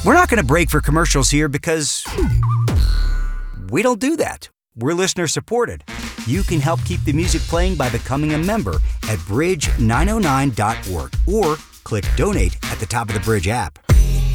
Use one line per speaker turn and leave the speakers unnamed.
We're not going to break for commercials here because we don't do that. We're listener supported. You can help keep the music playing by becoming a member at bridge909.org or click donate at the top of the Bridge app.